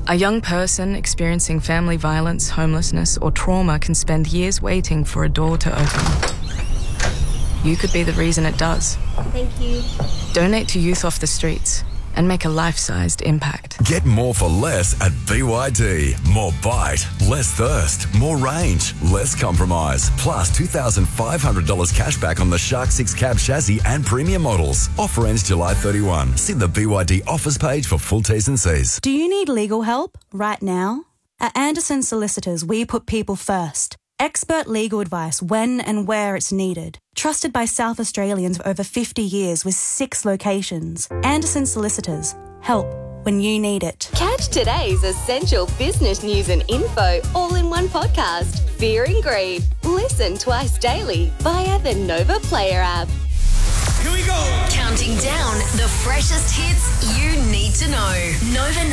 A young person experiencing family violence, homelessness, or trauma can spend years waiting for a door to open. You could be the reason it does. Thank you. Donate to Youth Off the Streets and make a life-sized impact. Get more for less at BYD. More bite, less thirst, more range, less compromise. Plus $2,500 cash back on the Shark 6 cab chassis and premium models. Offer ends July 31. See the BYD offers page for full T's and C's. Do you need legal help right now? At Anderson Solicitors, we put people first. Expert legal advice when and where it's needed. Trusted by South Australians for over 50 years with 6 locations. Anderson Solicitors. Help when you need it. Catch today's essential business news and info all in one podcast. Fear and Greed. Listen twice daily via the Nova Player app. Here we go. Counting down the freshest hits you need to know. Nova